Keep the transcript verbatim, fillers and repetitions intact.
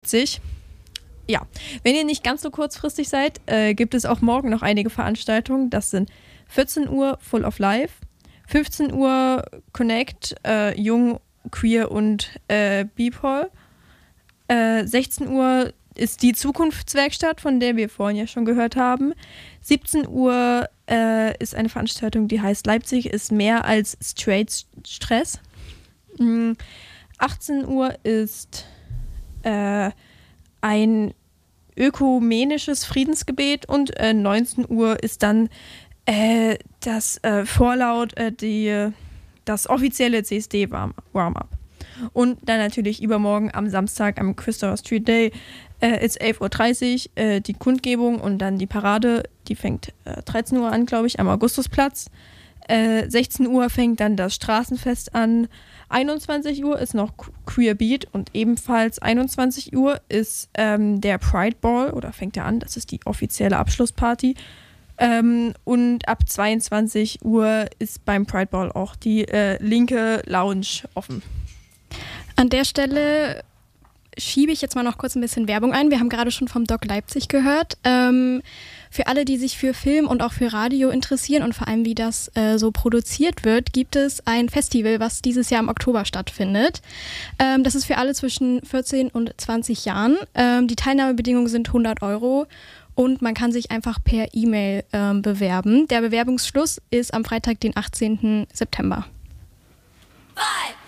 Leipzig. Ja, wenn ihr nicht ganz so kurzfristig seid, äh, gibt es auch morgen noch einige Veranstaltungen. Das sind vierzehn Uhr Full of Life, fünfzehn Uhr Connect, äh, Jung, Queer und äh, B-Pol. Äh, sechzehn Uhr ist die Zukunftswerkstatt, von der wir vorhin ja schon gehört haben. siebzehn Uhr äh, ist eine Veranstaltung, die heißt Leipzig ist mehr als Straight Stress. Mhm. achtzehn Uhr ist äh, ein ökumenisches Friedensgebet und äh, neunzehn Uhr ist dann äh, das äh, Vorlaut, äh, die, das offizielle C S D-Warm-Up. Und dann natürlich übermorgen am Samstag am Christopher Street Day äh, ist elf Uhr dreißig äh, die Kundgebung und dann die Parade, die fängt äh, dreizehn Uhr an, glaube ich, am Augustusplatz. Äh, sechzehn Uhr fängt dann das Straßenfest an. einundzwanzig Uhr ist noch Queer Beat und ebenfalls einundzwanzig Uhr ist ähm, der Pride Ball oder fängt er an, das ist die offizielle Abschlussparty. Ähm, und ab zweiundzwanzig Uhr ist beim Pride Ball auch die äh, linke Lounge offen. An der Stelle schiebe ich jetzt mal noch kurz ein bisschen Werbung ein. Wir haben gerade schon vom Doc Leipzig gehört. Ähm, für alle, die sich für Film und auch für Radio interessieren und vor allem, wie das äh, so produziert wird, gibt es ein Festival, was dieses Jahr im Oktober stattfindet. Ähm, das ist für alle zwischen vierzehn und zwanzig Jahren. Ähm, die Teilnahmebedingungen sind hundert Euro und man kann sich einfach per E-Mail ähm, bewerben. Der Bewerbungsschluss ist am Freitag, den achtzehnten September. Five.